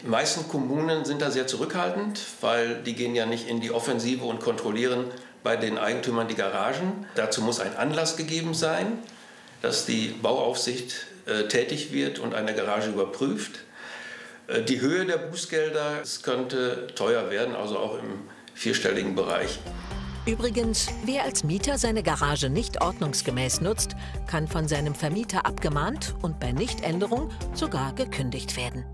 Die meisten Kommunen sind da sehr zurückhaltend, weil die gehen ja nicht in die Offensive und kontrollieren bei den Eigentümern die Garagen. Dazu muss ein Anlass gegeben sein, dass die Bauaufsicht tätig wird und eine Garage überprüft. Die Höhe der Bußgelder, es könnte teuer werden, also auch im vierstelligen Bereich. Übrigens, wer als Mieter seine Garage nicht ordnungsgemäß nutzt, kann von seinem Vermieter abgemahnt und bei Nichtänderung sogar gekündigt werden.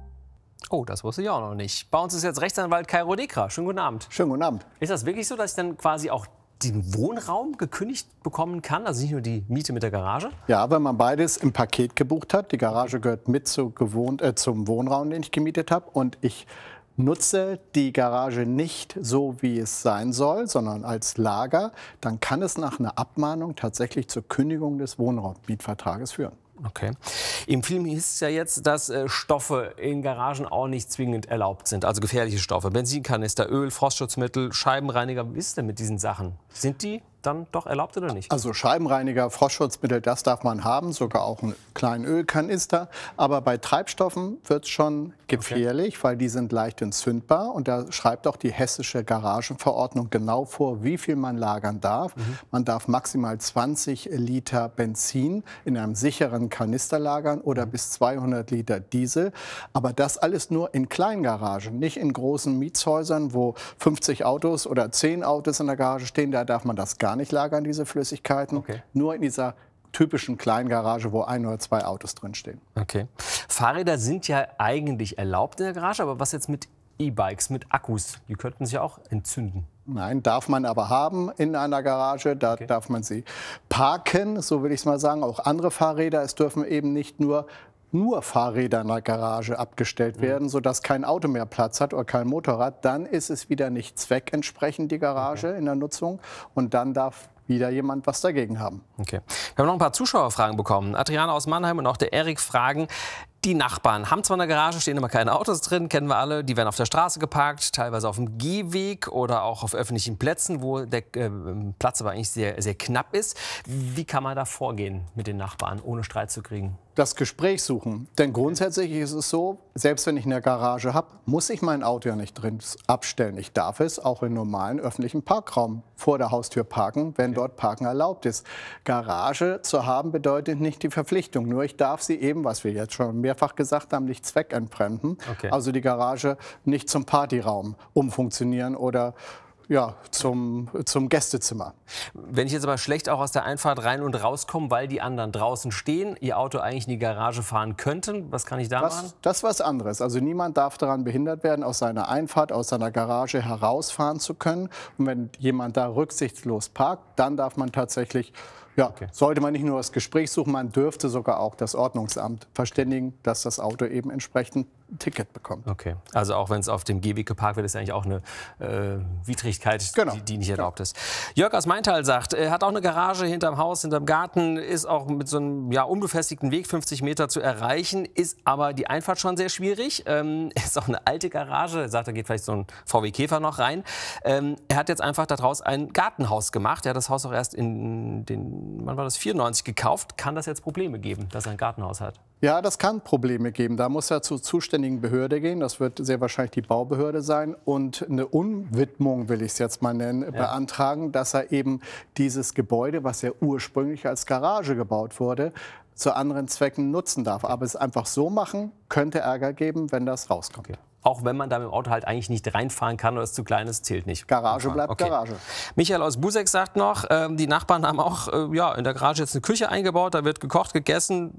Oh, das wusste ich auch noch nicht. Bei uns ist jetzt Rechtsanwalt Kairo Dekra. Schönen guten Abend. Schönen guten Abend. Ist das wirklich so, dass ich dann quasi auch den Wohnraum gekündigt bekommen kann? Also nicht nur die Miete mit der Garage? Ja, wenn man beides im Paket gebucht hat. Die Garage gehört mit zum Wohnraum, den ich gemietet habe. Und ich nutze die Garage nicht so, wie es sein soll, sondern als Lager, dann kann es nach einer Abmahnung tatsächlich zur Kündigung des Wohnraummietvertrages führen. Okay. Im Film hieß es ja jetzt, dass Stoffe in Garagen auch nicht zwingend erlaubt sind. Also gefährliche Stoffe. Benzinkanister, Öl, Frostschutzmittel, Scheibenreiniger. Wie ist es denn mit diesen Sachen? Sind die dann doch erlaubt oder nicht? Also Scheibenreiniger, Frostschutzmittel, das darf man haben, sogar auch einen kleinen Ölkanister. Aber bei Treibstoffen wird es schon gefährlich, weil die sind leicht entzündbar. Und da schreibt auch die hessische Garagenverordnung genau vor, wie viel man lagern darf. Man darf maximal 20 Liter Benzin in einem sicheren Kanister lagern oder bis 200 Liter Diesel. Aber das alles nur in Kleingaragen, nicht in großen Mietshäusern, wo 50 Autos oder 10 Autos in der Garage stehen. Da darf man das gar nicht lagern, diese Flüssigkeiten. Okay. Nur in dieser typischen Kleingarage, wo 1 oder 2 Autos drinstehen. Okay. Fahrräder sind ja eigentlich erlaubt in der Garage, aber was jetzt mit E-Bikes, mit Akkus? Die könnten sich ja auch entzünden. Nein, darf man aber haben in einer Garage. Da darf man sie parken, so will ich es mal sagen. Auch andere Fahrräder. Es dürfen eben nicht nur Fahrräder in der Garage abgestellt werden, sodass kein Auto mehr Platz hat oder kein Motorrad. Dann ist es wieder nicht zweckentsprechend, die Garage in der Nutzung. Und dann darf wieder jemand was dagegen haben. Okay. Wir haben noch ein paar Zuschauerfragen bekommen. Adriana aus Mannheim und auch der Erik fragen, die Nachbarn haben zwar in der Garage, stehen immer keine Autos drin, kennen wir alle. Die werden auf der Straße geparkt, teilweise auf dem Gehweg oder auch auf öffentlichen Plätzen, wo der Platz aber eigentlich sehr, sehr knapp ist. Wie kann man da vorgehen mit den Nachbarn, ohne Streit zu kriegen? Das Gespräch suchen. Denn grundsätzlich ist es so, selbst wenn ich eine Garage habe, muss ich mein Auto ja nicht drin abstellen. Ich darf es auch im normalen öffentlichen Parkraum vor der Haustür parken, wenn dort Parken erlaubt ist. Garage zu haben bedeutet nicht die Verpflichtung. Nur ich darf sie eben, was wir jetzt schon mehrfach gesagt haben, nicht zweckentfremden. Okay. Also die Garage nicht zum Partyraum umfunktionieren oder ja, zum Gästezimmer. Wenn ich jetzt aber schlecht auch aus der Einfahrt rein und rauskomme, weil die anderen draußen stehen, ihr Auto eigentlich in die Garage fahren könnten, was kann ich da machen? Das ist was anderes. Also niemand darf daran behindert werden, aus seiner Einfahrt, aus seiner Garage herausfahren zu können. Und wenn jemand da rücksichtslos parkt, dann darf man tatsächlich, sollte man nicht nur das Gespräch suchen, man dürfte sogar auch das Ordnungsamt verständigen, dass das Auto eben entsprechend ein Ticket bekommt. Okay, also auch wenn es auf dem Gehweg geparkt wird, ist eigentlich auch eine Widrigkeit, die nicht erlaubt ist. Jörg aus Maintal sagt, er hat auch eine Garage hinterm Haus, hinterm Garten, ist auch mit so einem unbefestigten Weg 50 Meter zu erreichen, ist aber die Einfahrt schon sehr schwierig. Ist auch eine alte Garage, er sagt, da geht vielleicht so ein VW Käfer noch rein. Er hat jetzt einfach daraus ein Gartenhaus gemacht. Er hat das Haus auch erst in wann war das, 94 gekauft. Kann das jetzt Probleme geben, dass er ein Gartenhaus hat? Ja, das kann Probleme geben. Da muss er zur zuständigen Behörde gehen. Das wird sehr wahrscheinlich die Baubehörde sein. Und eine Umwidmung, will ich es jetzt mal nennen, beantragen, dass er eben dieses Gebäude, was ja ursprünglich als Garage gebaut wurde, zu anderen Zwecken nutzen darf. Aber es einfach so machen, könnte Ärger geben, wenn das rauskommt. Okay. Auch wenn man da mit dem Auto halt eigentlich nicht reinfahren kann oder es zu klein ist, zählt nicht. Garage bleibt Garage. Michael aus Buseck sagt noch, die Nachbarn haben auch in der Garage jetzt eine Küche eingebaut, da wird gekocht, gegessen.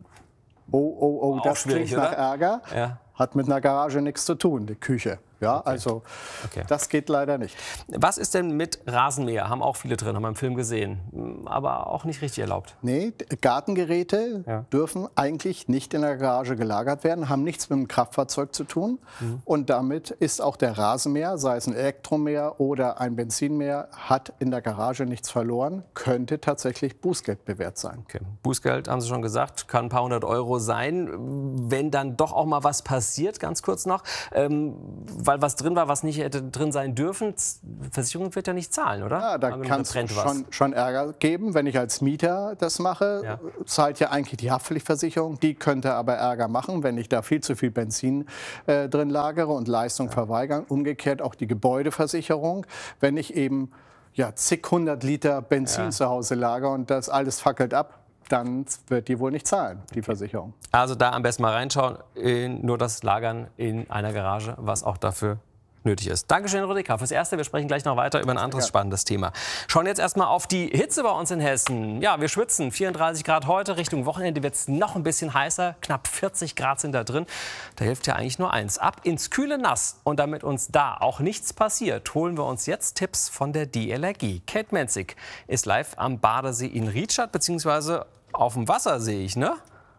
Oh, das klingt nach Ärger. Ja. Hat mit einer Garage nichts zu tun, die Küche. Ja, also das geht leider nicht. Was ist denn mit Rasenmäher? Haben auch viele drin, haben wir im Film gesehen. Aber auch nicht richtig erlaubt. Nee, Gartengeräte dürfen eigentlich nicht in der Garage gelagert werden, haben nichts mit dem Kraftfahrzeug zu tun. Und damit ist auch der Rasenmäher, sei es ein Elektromäher oder ein Benzinmäher, hat in der Garage nichts verloren, könnte tatsächlich Bußgeld bewährt sein. Okay. Bußgeld, haben Sie schon gesagt, kann ein paar hundert Euro sein. Wenn dann doch auch mal was passiert, ganz kurz noch, weil weil was drin war, was nicht hätte drin sein dürfen. Versicherung wird ja nicht zahlen, oder? Ja, da kann es schon Ärger geben, wenn ich als Mieter das mache. Zahlt ja eigentlich die Haftpflichtversicherung. Die könnte aber Ärger machen, wenn ich da viel zu viel Benzin drin lagere und Leistung verweigern. Umgekehrt auch die Gebäudeversicherung. Wenn ich eben zig 100 Liter Benzin zu Hause lagere und das alles fackelt ab, dann wird die wohl nicht zahlen, die Versicherung. Also da am besten mal reinschauen, nur das Lagern in einer Garage, was auch dafür nötig ist. Dankeschön, Rudika. Fürs Erste, wir sprechen gleich noch weiter über ein anderes spannendes Thema. Schauen jetzt erstmal auf die Hitze bei uns in Hessen. Ja, wir schwitzen, 34 Grad heute, Richtung Wochenende wird es noch ein bisschen heißer, knapp 40 Grad sind da drin. Da hilft ja eigentlich nur eins, ab ins kühle Nass. Und damit uns da auch nichts passiert, holen wir uns jetzt Tipps von der DLRG. Kate Menzig ist live am Badesee in Riedstadt, beziehungsweise auf dem Wasser sehe ich, ne?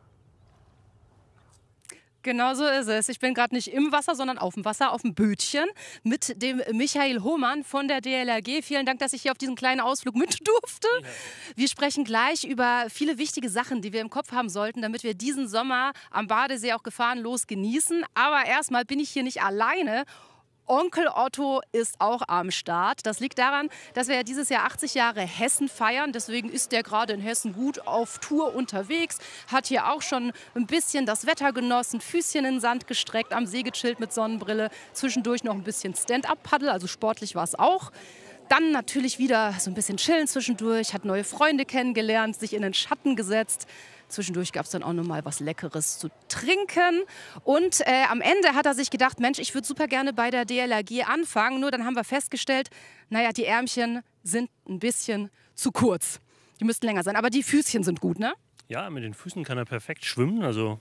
Genau so ist es. Ich bin gerade nicht im Wasser, sondern auf dem Wasser, auf dem Bötchen mit dem Michael Hohmann von der DLRG. Vielen Dank, dass ich hier auf diesen kleinen Ausflug mit durfte. Wir sprechen gleich über viele wichtige Sachen, die wir im Kopf haben sollten, damit wir diesen Sommer am Badesee auch gefahrenlos genießen. Aber erstmal bin ich hier nicht alleine. Onkel Otto ist auch am Start. Das liegt daran, dass wir ja dieses Jahr 80 Jahre Hessen feiern. Deswegen ist der gerade in Hessen gut auf Tour unterwegs. Hat hier auch schon ein bisschen das Wetter genossen, Füßchen in den Sand gestreckt, am See gechillt mit Sonnenbrille. Zwischendurch noch ein bisschen Stand-up-Paddel, also sportlich war es auch. Dann natürlich wieder so ein bisschen chillen zwischendurch, hat neue Freunde kennengelernt, sich in den Schatten gesetzt. Zwischendurch gab es dann auch noch mal was Leckeres zu trinken. Und am Ende hat er sich gedacht, Mensch, ich würde super gerne bei der DLRG anfangen. Nur dann haben wir festgestellt, naja, die Ärmchen sind ein bisschen zu kurz. Die müssten länger sein, aber die Füßchen sind gut, ne? Ja, mit den Füßen kann er perfekt schwimmen. Also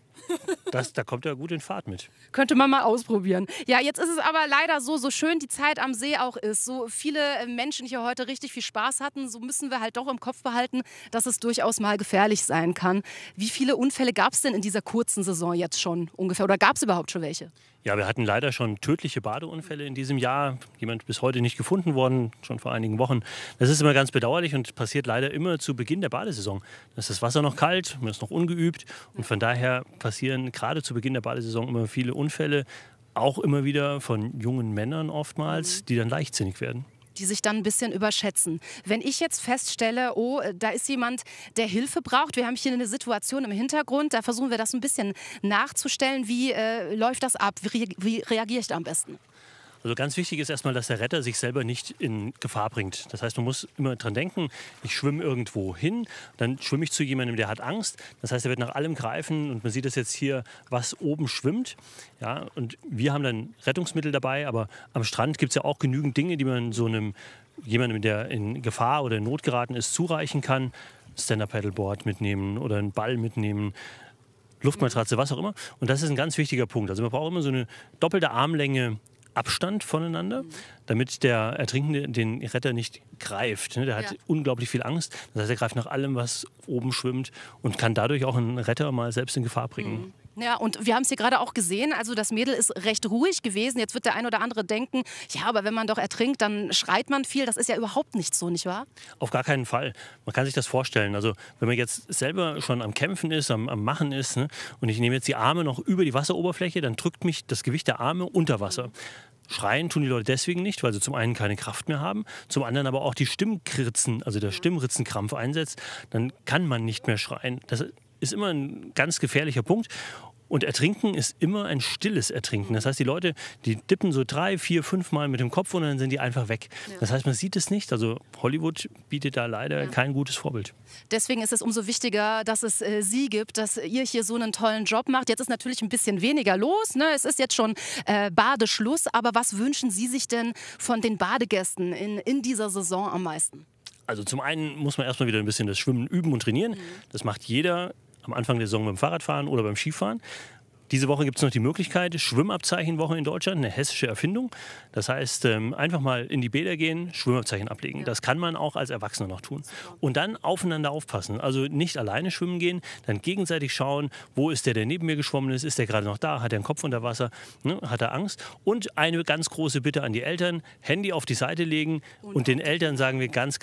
da kommt er gut in Fahrt mit. Könnte man mal ausprobieren. Ja, jetzt ist es aber leider so schön die Zeit am See auch ist. So viele Menschen hier heute richtig viel Spaß hatten. So müssen wir halt doch im Kopf behalten, dass es durchaus mal gefährlich sein kann. Wie viele Unfälle gab es denn in dieser kurzen Saison jetzt schon ungefähr? Oder gab es überhaupt schon welche? Ja, wir hatten leider schon tödliche Badeunfälle in diesem Jahr. Jemand bis heute nicht gefunden worden, schon vor einigen Wochen. Das ist immer ganz bedauerlich und passiert leider immer zu Beginn der Badesaison. Da ist das Wasser noch kalt, man ist noch ungeübt und von daher passieren gerade zu Beginn der Badesaison immer viele Unfälle. Auch immer wieder von jungen Männern oftmals, die dann leichtsinnig werden. Die sich dann ein bisschen überschätzen. Wenn ich jetzt feststelle, oh, da ist jemand, der Hilfe braucht, wir haben hier eine Situation im Hintergrund, da versuchen wir das ein bisschen nachzustellen. Wie läuft das ab? Wie reagiere ich da am besten? Also ganz wichtig ist erstmal, dass der Retter sich selber nicht in Gefahr bringt. Das heißt, man muss immer dran denken, ich schwimme irgendwo hin, dann schwimme ich zu jemandem, der hat Angst. Das heißt, er wird nach allem greifen und man sieht das jetzt hier, was oben schwimmt. Ja, und wir haben dann Rettungsmittel dabei, aber am Strand gibt es ja auch genügend Dinge, die man so jemandem, der in Gefahr oder in Not geraten ist, zureichen kann. Stand-up-Paddleboard mitnehmen oder einen Ball mitnehmen. Luftmatratze, was auch immer. Und das ist ein ganz wichtiger Punkt. Also man braucht immer so eine doppelte Armlänge Abstand voneinander, damit der Ertrinkende den Retter nicht greift. Der hat unglaublich viel Angst. Das heißt, er greift nach allem, was oben schwimmt und kann dadurch auch einen Retter mal selbst in Gefahr bringen. Ja, und wir haben es hier gerade auch gesehen, also das Mädel ist recht ruhig gewesen. Jetzt wird der ein oder andere denken, ja, aber wenn man doch ertrinkt, dann schreit man viel. Das ist ja überhaupt nicht so, nicht wahr? Auf gar keinen Fall. Man kann sich das vorstellen. Also wenn man jetzt selber schon am Kämpfen ist, am Machen ist, ne, und ich nehme jetzt die Arme noch über die Wasseroberfläche, dann drückt mich das Gewicht der Arme unter Wasser. Schreien tun die Leute deswegen nicht, weil sie zum einen keine Kraft mehr haben, zum anderen aber auch die Stimmkritzen, also der Stimmritzenkrampf einsetzt, dann kann man nicht mehr schreien. Das ist immer ein ganz gefährlicher Punkt. Und Ertrinken ist immer ein stilles Ertrinken. Das heißt, die Leute, die dippen so 3, 4, 5 Mal mit dem Kopf und dann sind die einfach weg. Ja. Das heißt, man sieht es nicht. Also Hollywood bietet da leider kein gutes Vorbild. Deswegen ist es umso wichtiger, dass es Sie gibt, dass ihr hier so einen tollen Job macht. Jetzt ist natürlich ein bisschen weniger los, ne? Es ist jetzt schon Badeschluss. Aber was wünschen Sie sich denn von den Badegästen in dieser Saison am meisten? Also zum einen muss man erstmal wieder ein bisschen das Schwimmen üben und trainieren. Das macht jeder am Anfang der Saison beim Fahrradfahren oder beim Skifahren. Diese Woche gibt es noch die Möglichkeit, Schwimmabzeichenwoche in Deutschland, eine hessische Erfindung. Das heißt, einfach mal in die Bäder gehen, Schwimmabzeichen ablegen. Ja. Das kann man auch als Erwachsener noch tun. Und dann aufeinander aufpassen. Also nicht alleine schwimmen gehen, dann gegenseitig schauen, wo ist der neben mir geschwommen ist der gerade noch da, hat er einen Kopf unter Wasser, ne? Hat er Angst. Und eine ganz große Bitte an die Eltern, Handy auf die Seite legen und den Eltern sagen wir ganz klar,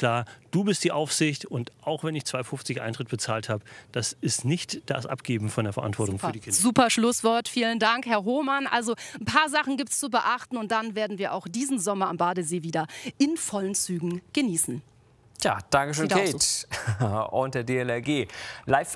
du bist die Aufsicht und auch wenn ich 2,50 Eintritt bezahlt habe, das ist nicht das Abgeben von der Verantwortung für die Kinder. Super Schlusswort. Vielen Dank, Herr Hohmann. Also ein paar Sachen gibt es zu beachten und dann werden wir auch diesen Sommer am Badesee wieder in vollen Zügen genießen. Tja, Dankeschön, Kate. Und der DLRG. Live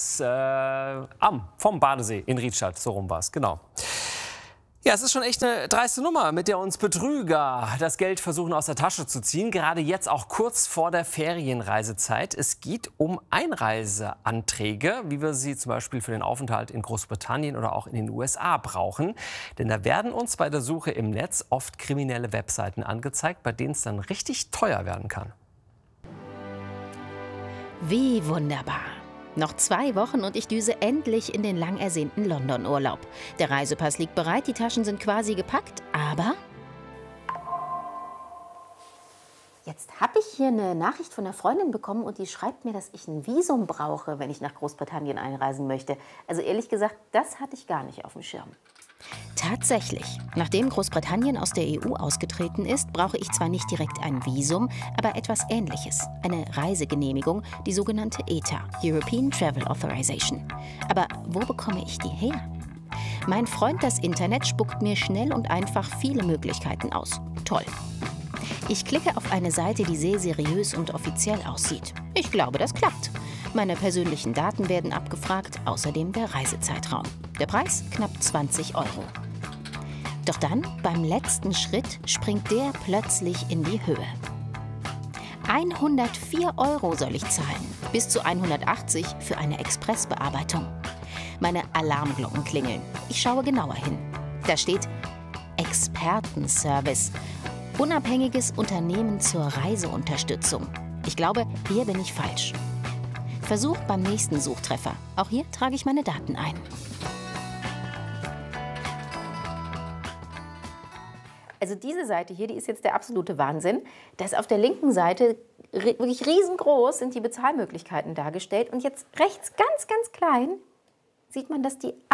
vom Badesee in Riedstadt. So rum war es, genau. Ja, es ist schon echt eine dreiste Nummer, mit der uns Betrüger das Geld versuchen aus der Tasche zu ziehen. Gerade jetzt auch kurz vor der Ferienreisezeit. Es geht um Einreiseanträge, wie wir sie zum Beispiel für den Aufenthalt in Großbritannien oder auch in den USA brauchen. Denn da werden uns bei der Suche im Netz oft kriminelle Webseiten angezeigt, bei denen es dann richtig teuer werden kann. Wie wunderbar. Noch 2 Wochen und ich düse endlich in den lang ersehnten London-Urlaub. Der Reisepass liegt bereit, die Taschen sind quasi gepackt, aber... Jetzt habe ich hier eine Nachricht von einer Freundin bekommen und die schreibt mir, dass ich ein Visum brauche, wenn ich nach Großbritannien einreisen möchte. Also ehrlich gesagt, das hatte ich gar nicht auf dem Schirm. Tatsächlich. Nachdem Großbritannien aus der EU ausgetreten ist, brauche ich zwar nicht direkt ein Visum, aber etwas Ähnliches. Eine Reisegenehmigung, die sogenannte ETA, European Travel Authorization. Aber wo bekomme ich die her? Mein Freund das Internet spuckt mir schnell und einfach viele Möglichkeiten aus. Toll. Ich klicke auf eine Seite, die sehr seriös und offiziell aussieht. Ich glaube, das klappt. Meine persönlichen Daten werden abgefragt, außerdem der Reisezeitraum. Der Preis knapp 20 €. Doch dann, beim letzten Schritt, springt der plötzlich in die Höhe. 104 € soll ich zahlen, bis zu 180 für eine Expressbearbeitung. Meine Alarmglocken klingeln. Ich schaue genauer hin. Da steht Expertenservice. Unabhängiges Unternehmen zur Reiseunterstützung. Ich glaube, hier bin ich falsch. Versuch beim nächsten Suchtreffer. Auch hier trage ich meine Daten ein. Also diese Seite hier, die ist jetzt der absolute Wahnsinn. Da ist auf der linken Seite wirklich riesengroß sind die Bezahlmöglichkeiten dargestellt. Und jetzt rechts ganz, ganz klein sieht man, dass die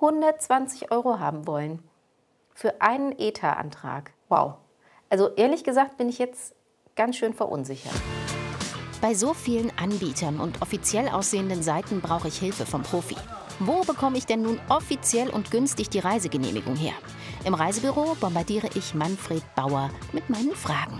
120 € haben wollen. Für einen ETA-Antrag. Wow. Also ehrlich gesagt bin ich jetzt ganz schön verunsichert. Bei so vielen Anbietern und offiziell aussehenden Seiten brauche ich Hilfe vom Profi. Wo bekomme ich denn nun offiziell und günstig die Reisegenehmigung her? Im Reisebüro bombardiere ich Manfred Bauer mit meinen Fragen.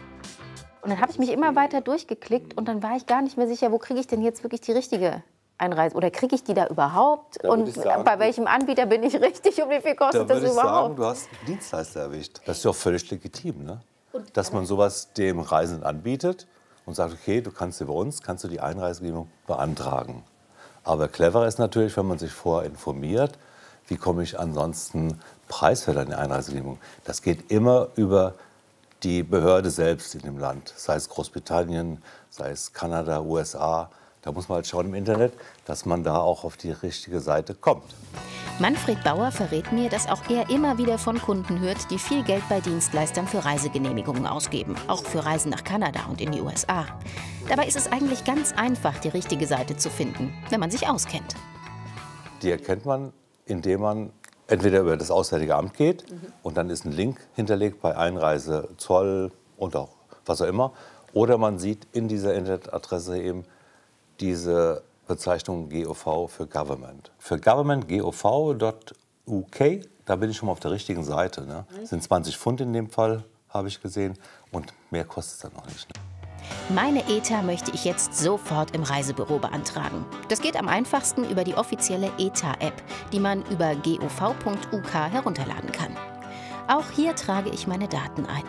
Und dann habe ich mich immer weiter durchgeklickt und dann war ich gar nicht mehr sicher, wo kriege ich denn jetzt wirklich die richtige Einreise? Oder kriege ich die da überhaupt? Und bei welchem Anbieter bin ich richtig und wie viel kostet das überhaupt? Da würde ich sagen, du hast einen Dienstleister erwischt. Das ist doch völlig legitim, ne? Dass man sowas dem Reisenden anbietet und sagt, okay, du kannst über uns, kannst du die Einreisegenehmigung beantragen. Aber clever ist natürlich, wenn man sich vorher informiert, wie komme ich ansonsten preiswert an die Einreisegenehmigung. Das geht immer über die Behörde selbst in dem Land, sei es Großbritannien, sei es Kanada, USA. Da muss man halt schauen im Internet, dass man da auch auf die richtige Seite kommt. Manfred Bauer verrät mir, dass auch er immer wieder von Kunden hört, die viel Geld bei Dienstleistern für Reisegenehmigungen ausgeben. Auch für Reisen nach Kanada und in die USA. Dabei ist es eigentlich ganz einfach, die richtige Seite zu finden, wenn man sich auskennt. Die erkennt man, indem man entweder über das Auswärtige Amt geht und dann ist ein Link hinterlegt bei Einreise, Zoll und auch was auch immer. Oder man sieht in dieser Internetadresse eben diese Bezeichnung GOV für Government. Für Government, gov.uk, da bin ich schon mal auf der richtigen Seite. Ne? Das sind 20 Pfund in dem Fall, habe ich gesehen. Und mehr kostet es dann noch nicht. Ne? Meine ETA möchte ich jetzt sofort im Reisebüro beantragen. Das geht am einfachsten über die offizielle ETA-App, die man über gov.uk herunterladen kann. Auch hier trage ich meine Daten ein.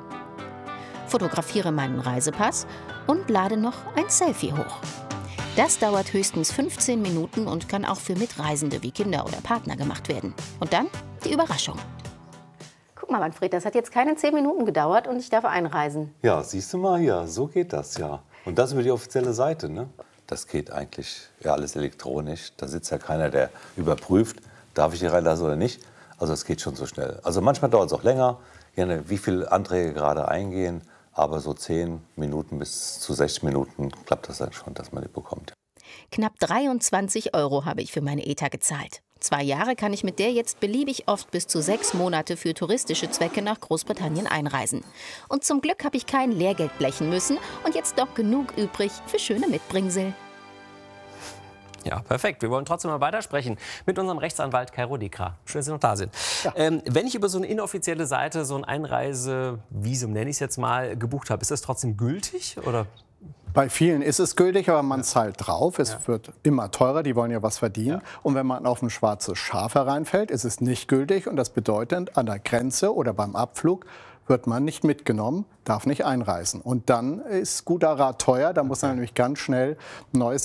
Fotografiere meinen Reisepass und lade noch ein Selfie hoch. Das dauert höchstens 15 Minuten und kann auch für Mitreisende wie Kinder oder Partner gemacht werden. Und dann die Überraschung. Guck mal, Manfred, das hat jetzt keine 10 Minuten gedauert und ich darf einreisen. Ja, siehst du mal, ja, so geht das, ja. Und das über die offizielle Seite, ne? Das geht eigentlich ja alles elektronisch. Da sitzt ja keiner, der überprüft, darf ich hier reinlassen oder nicht. Also es geht schon so schnell. Also manchmal dauert es auch länger, wie viele Anträge gerade eingehen. Aber so 10 Minuten bis zu 60 Minuten klappt das dann schon, dass man die bekommt. Knapp 23 € habe ich für meine ETA gezahlt. 2 Jahre kann ich mit der jetzt beliebig oft bis zu 6 Monate für touristische Zwecke nach Großbritannien einreisen. Und zum Glück habe ich kein Lehrgeld blechen müssen und jetzt doch genug übrig für schöne Mitbringsel. Ja, perfekt. Wir wollen trotzdem mal weitersprechen mit unserem Rechtsanwalt Kai Rodekra. Schön, dass Sie noch da sind. Ja. Wenn ich über so eine inoffizielle Seite so ein Einreisevisum, nenne ich es jetzt mal, gebucht habe, ist das trotzdem gültig, oder? Bei vielen ist es gültig, aber man zahlt drauf. Es wird immer teurer, die wollen ja was verdienen. Ja. Und wenn man auf ein schwarzes Schaf hereinfällt, ist es nicht gültig. Und das bedeutet, an der Grenze oder beim Abflug wird man nicht mitgenommen, darf nicht einreisen. Und dann ist guter Rat teuer. Da muss man nämlich ganz schnell ein neues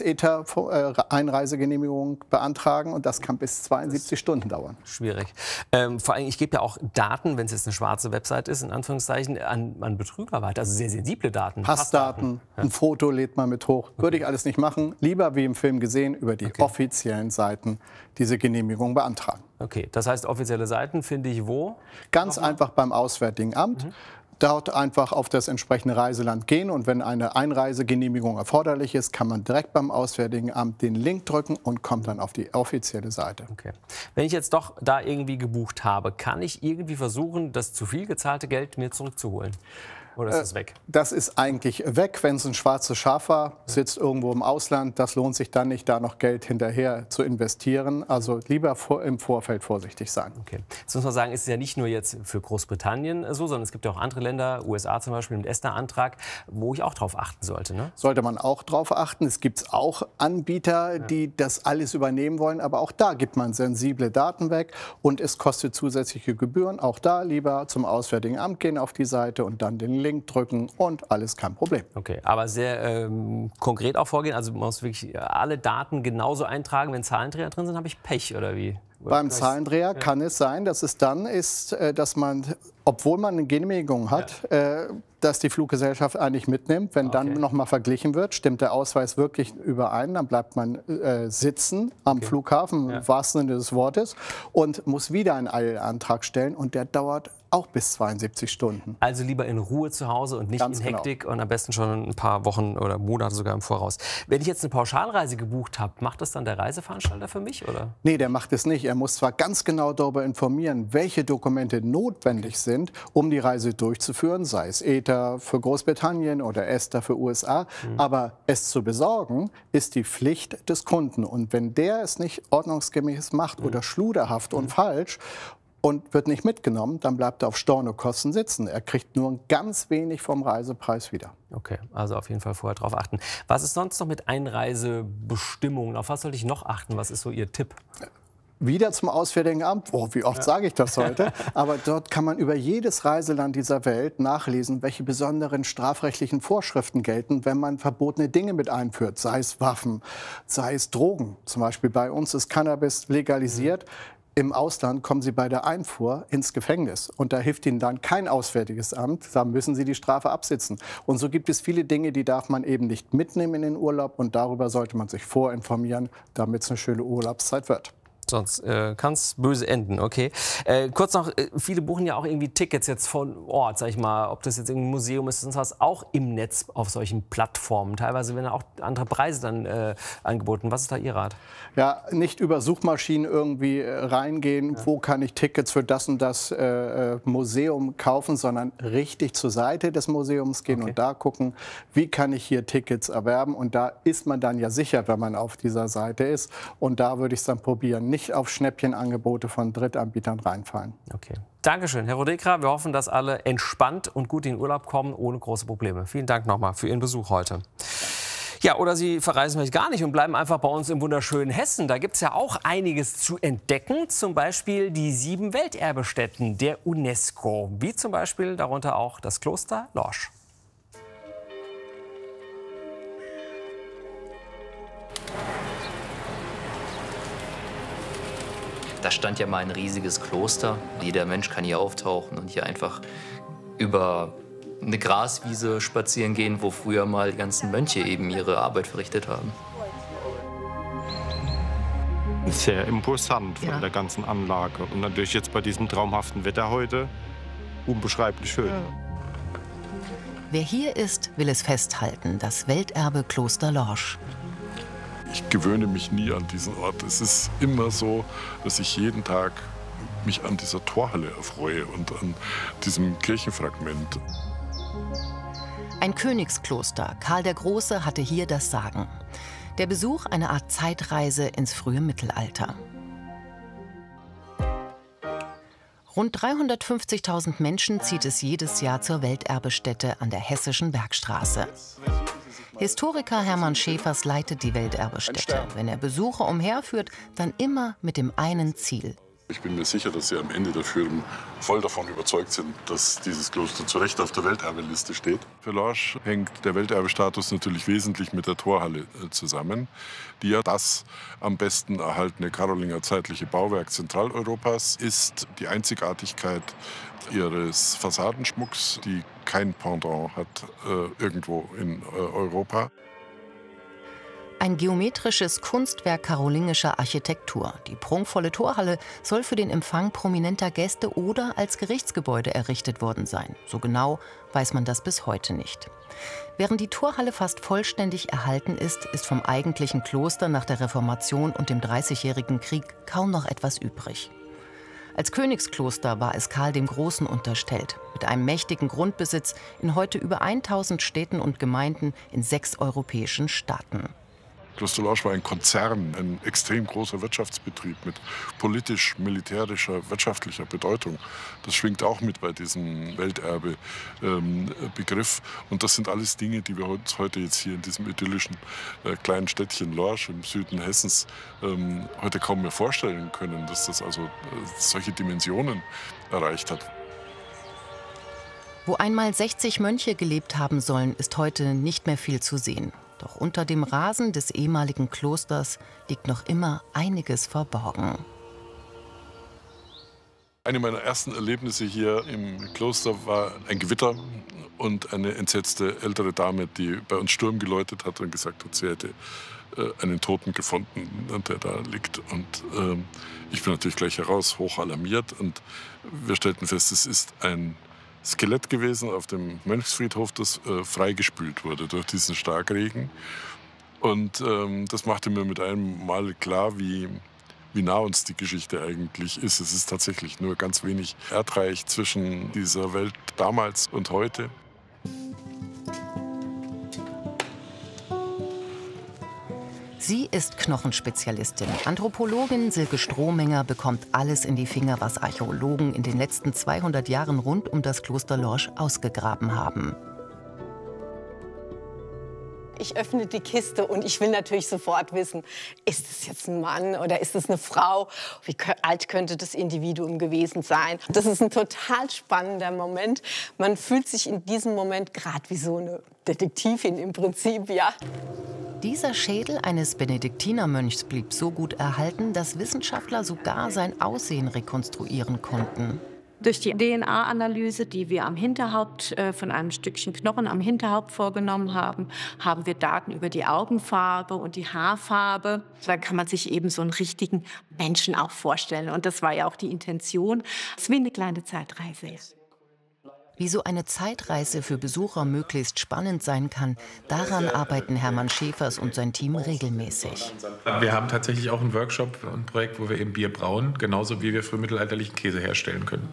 ETA-Einreisegenehmigung beantragen. Und das kann bis 72 Stunden dauern. Schwierig. Vor allem, ich gebe ja auch Daten, wenn es jetzt eine schwarze Website ist, in Anführungszeichen, an Betrüger weiter. Also sehr sensible Daten. Passdaten, ein Foto lädt man mit hoch. Würde ich alles nicht machen. Lieber, wie im Film gesehen, über die offiziellen Seiten diese Genehmigung beantragen. Okay, das heißt, offizielle Seiten finde ich wo? Ganz einfach beim Auswärtigen Amt. Dort einfach auf das entsprechende Reiseland gehen und wenn eine Einreisegenehmigung erforderlich ist, kann man direkt beim Auswärtigen Amt den Link drücken und kommt dann auf die offizielle Seite. Okay. Wenn ich jetzt doch da irgendwie gebucht habe, kann ich irgendwie versuchen, das zu viel gezahlte Geld mir zurückzuholen? Oder ist das weg? Das ist eigentlich weg. Wenn es ein schwarzes Schaf war, sitzt irgendwo im Ausland, das lohnt sich dann nicht, da noch Geld hinterher zu investieren. Also lieber im Vorfeld vorsichtig sein. Okay. Jetzt muss man sagen, ist es ja nicht nur jetzt für Großbritannien so, sondern es gibt ja auch andere Länder, USA zum Beispiel mit ESTA-Antrag, wo ich auch drauf achten sollte. Ne? Sollte man auch drauf achten. Es gibt auch Anbieter, die das alles übernehmen wollen, aber auch da gibt man sensible Daten weg und es kostet zusätzliche Gebühren. Auch da lieber zum Auswärtigen Amt gehen auf die Seite und dann den Link drücken und alles kein Problem. Okay, aber sehr konkret auch vorgehen. Also man muss wirklich alle Daten genauso eintragen. Wenn Zahlendreher drin sind, habe ich Pech oder wie? Beim Zahlendreher kann es sein, dass es dann ist, dass man, obwohl man eine Genehmigung hat, dass die Fluggesellschaft eigentlich mitnimmt. Wenn dann noch mal verglichen wird, stimmt der Ausweis wirklich überein, dann bleibt man sitzen am Flughafen, im wahrsten Sinne des Wortes, und muss wieder einen Eilantrag stellen. Und der dauert auch bis 72 Stunden. Also lieber in Ruhe zu Hause und nicht in Hektik und am besten schon ein paar Wochen oder Monate sogar im Voraus. Wenn ich jetzt eine Pauschalreise gebucht habe, macht das dann der Reiseveranstalter für mich, oder? Nee, der macht es nicht. Er muss zwar ganz genau darüber informieren, welche Dokumente notwendig sind, um die Reise durchzuführen, sei es ETA für Großbritannien oder ESTA für USA, aber es zu besorgen, ist die Pflicht des Kunden. Und wenn der es nicht ordnungsgemäß macht oder schluderhaft und falsch, und wird nicht mitgenommen, dann bleibt er auf Stornokosten sitzen. Er kriegt nur ganz wenig vom Reisepreis wieder. Okay, also auf jeden Fall vorher drauf achten. Was ist sonst noch mit Einreisebestimmungen? Auf was sollte ich noch achten? Was ist so Ihr Tipp? Wieder zum Auswärtigen Amt. Oh, wie oft sage ich das heute? Aber dort kann man über jedes Reiseland dieser Welt nachlesen, welche besonderen strafrechtlichen Vorschriften gelten, wenn man verbotene Dinge mit einführt. Sei es Waffen, sei es Drogen. Zum Beispiel bei uns ist Cannabis legalisiert. Im Ausland kommen Sie bei der Einfuhr ins Gefängnis. Und da hilft Ihnen dann kein Auswärtiges Amt. Da müssen Sie die Strafe absitzen. Und so gibt es viele Dinge, die darf man eben nicht mitnehmen in den Urlaub. Und darüber sollte man sich vorinformieren, damit es eine schöne Urlaubszeit wird. Sonst kann es böse enden, okay. Kurz noch, viele buchen ja auch irgendwie Tickets jetzt von Ort, sag ich mal, ob das jetzt ein Museum ist, sonst was, auch im Netz auf solchen Plattformen. Teilweise werden auch andere Preise dann angeboten. Was ist da Ihr Rat? Ja, nicht über Suchmaschinen irgendwie reingehen, wo kann ich Tickets für das und das Museum kaufen, sondern richtig zur Seite des Museums gehen und da gucken, wie kann ich hier Tickets erwerben. Und da ist man dann ja sicher, wenn man auf dieser Seite ist. Und da würde ich es dann probieren. Nicht auf Schnäppchenangebote von Drittanbietern reinfallen. Okay. Dankeschön, Herr Rodekra. Wir hoffen, dass alle entspannt und gut in den Urlaub kommen, ohne große Probleme. Vielen Dank nochmal für Ihren Besuch heute. Ja, oder Sie verreisen vielleicht gar nicht und bleiben einfach bei uns im wunderschönen Hessen. Da gibt es ja auch einiges zu entdecken. Zum Beispiel die 7 Welterbestätten der UNESCO. Wie zum Beispiel darunter auch das Kloster Lorsch. Da stand ja mal ein riesiges Kloster. Jeder Mensch kann hier auftauchen und hier einfach über eine Graswiese spazieren gehen, wo früher mal die ganzen Mönche eben ihre Arbeit verrichtet haben. Sehr imposant von der ganzen Anlage. Und natürlich jetzt bei diesem traumhaften Wetter heute unbeschreiblich schön. Wer hier ist, will es festhalten, das Welterbe Kloster Lorsch. Ich gewöhne mich nie an diesen Ort. Es ist immer so, dass ich jeden Tag mich an dieser Torhalle erfreue und an diesem Kirchenfragment. Ein Königskloster. Karl der Große hatte hier das Sagen. Der Besuch eine Art Zeitreise ins frühe Mittelalter. Rund 350.000 Menschen zieht es jedes Jahr zur Welterbestätte an der Hessischen Bergstraße. Historiker Hermann Schäfers leitet die Welterbestätte. Wenn er Besucher umherführt, dann immer mit dem einen Ziel: Ich bin mir sicher, dass Sie am Ende der Führung voll davon überzeugt sind, dass dieses Kloster zu Recht auf der Welterbeliste steht. Für Lorsch hängt der Welterbestatus natürlich wesentlich mit der Torhalle zusammen, die ja das am besten erhaltene karolingerzeitliche Bauwerk Zentraleuropas ist. Die Einzigartigkeit ihres Fassadenschmucks, die kein Pendant hat irgendwo in Europa. Ein geometrisches Kunstwerk karolingischer Architektur. Die prunkvolle Torhalle soll für den Empfang prominenter Gäste oder als Gerichtsgebäude errichtet worden sein. So genau weiß man das bis heute nicht. Während die Torhalle fast vollständig erhalten ist, ist vom eigentlichen Kloster nach der Reformation und dem Dreißigjährigen Krieg kaum noch etwas übrig. Als Königskloster war es Karl dem Großen unterstellt, mit einem mächtigen Grundbesitz in heute über 1000 Städten und Gemeinden in 6 europäischen Staaten. Kloster Lorsch war ein Konzern, ein extrem großer Wirtschaftsbetrieb mit politisch-militärischer, wirtschaftlicher Bedeutung. Das schwingt auch mit bei diesem Welterbe-Begriff. Und das sind alles Dinge, die wir uns heute jetzt hier in diesem idyllischen kleinen Städtchen Lorsch im Süden Hessens heute kaum mehr vorstellen können, dass das also solche Dimensionen erreicht hat. Wo einmal 60 Mönche gelebt haben sollen, ist heute nicht mehr viel zu sehen. Doch unter dem Rasen des ehemaligen Klosters liegt noch immer einiges verborgen. Eine meiner ersten Erlebnisse hier im Kloster war ein Gewitter und eine entsetzte ältere Dame, die bei uns Sturm geläutet hat und gesagt hat, sie hätte einen Toten gefunden, der da liegt. Und ich bin natürlich gleich heraus, hoch alarmiert. Und wir stellten fest, es ist ein Skelett gewesen auf dem Mönchsfriedhof, das freigespült wurde durch diesen Starkregen. Und das machte mir mit einem Mal klar, wie nah uns die Geschichte eigentlich ist. Es ist tatsächlich nur ganz wenig erdreich zwischen dieser Welt damals und heute. Sie ist Knochenspezialistin. Anthropologin Silke Strohmenger bekommt alles in die Finger, was Archäologen in den letzten 200 Jahren rund um das Kloster Lorsch ausgegraben haben. Ich öffne die Kiste und ich will natürlich sofort wissen, ist es jetzt ein Mann oder ist es eine Frau? Wie alt könnte das Individuum gewesen sein? Das ist ein total spannender Moment. Man fühlt sich in diesem Moment gerade wie so eine Detektivin im Prinzip, ja. Dieser Schädel eines Benediktinermönchs blieb so gut erhalten, dass Wissenschaftler sogar sein Aussehen rekonstruieren konnten. Durch die DNA-Analyse, die wir am Hinterhaupt von einem Stückchen Knochen am Hinterhaupt vorgenommen haben, haben wir Daten über die Augenfarbe und die Haarfarbe. Da kann man sich eben so einen richtigen Menschen auch vorstellen. Und das war ja auch die Intention. Es ist wie eine kleine Zeitreise. Wie so eine Zeitreise für Besucher möglichst spannend sein kann, daran arbeiten Hermann Schäfers und sein Team regelmäßig. Wir haben tatsächlich auch einen Workshop, ein Projekt, wo wir eben Bier brauen, genauso wie wir frühmittelalterlichen Käse herstellen können.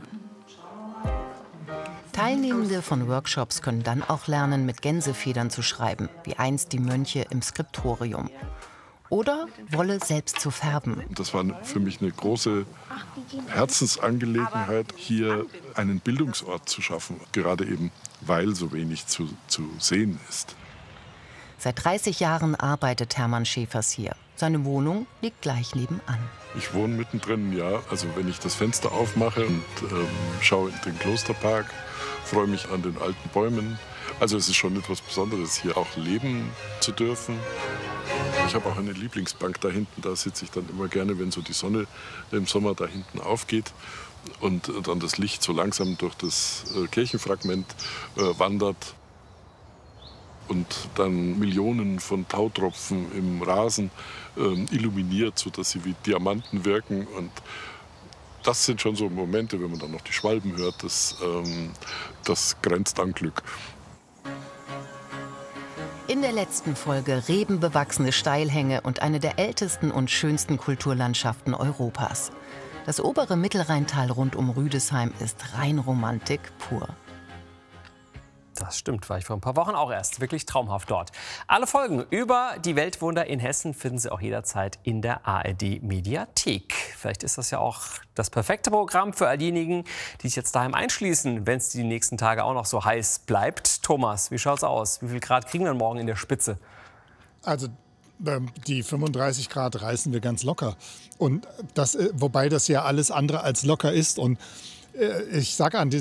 Teilnehmende von Workshops können dann auch lernen, mit Gänsefedern zu schreiben, wie einst die Mönche im Skriptorium. Oder Wolle selbst zu färben. Das war für mich eine große Herzensangelegenheit, hier einen Bildungsort zu schaffen, gerade eben, weil so wenig zu sehen ist. Seit 30 Jahren arbeitet Hermann Schäfers hier. Seine Wohnung liegt gleich nebenan. Ich wohne mittendrin, ja. Also wenn ich das Fenster aufmache und schaue in den Klosterpark, freue mich an den alten Bäumen. Also es ist schon etwas Besonderes, hier auch leben zu dürfen. Ich habe auch eine Lieblingsbank da hinten, da sitze ich dann immer gerne, wenn so die Sonne im Sommer da hinten aufgeht und dann das Licht so langsam durch das Kirchenfragment wandert und dann Millionen von Tautropfen im Rasen illuminiert, sodass sie wie Diamanten wirken. Und das sind schon so Momente, wenn man dann noch die Schwalben hört, das grenzt an Glück. In der letzten Folge rebenbewachsene Steilhänge und eine der ältesten und schönsten Kulturlandschaften Europas. Das obere Mittelrheintal rund um Rüdesheim ist Rheinromantik pur. Das stimmt, war ich vor ein paar Wochen auch erst. Wirklich traumhaft dort. Alle Folgen über die Weltwunder in Hessen finden Sie auch jederzeit in der ARD-Mediathek. Vielleicht ist das ja auch das perfekte Programm für all diejenigen, die sich jetzt daheim einschließen, wenn es die nächsten Tage auch noch so heiß bleibt. Thomas, wie schaut's aus? Wie viel Grad kriegen wir morgen in der Spitze? Also die 35 Grad reißen wir ganz locker. Und das, wobei das ja alles andere als locker ist. Und ich sage an